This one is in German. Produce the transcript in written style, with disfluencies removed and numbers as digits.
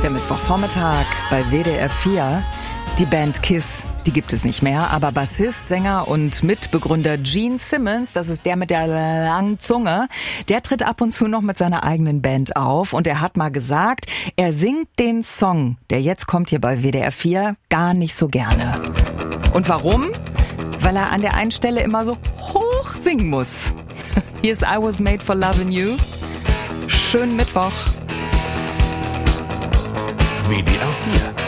Der Mittwochvormittag bei WDR 4. Die Band Kiss, die gibt es nicht mehr, aber Bassist, Sänger und Mitbegründer Gene Simmons, das ist der mit der langen Zunge, der tritt ab und zu noch mit seiner eigenen Band auf und er hat mal gesagt, er singt den Song, der jetzt kommt hier bei WDR 4, gar nicht so gerne. Und warum? Weil er an der einen Stelle immer so hoch singen muss. Hier ist I Was Made for Loving You. Schönen Mittwoch. WDR 4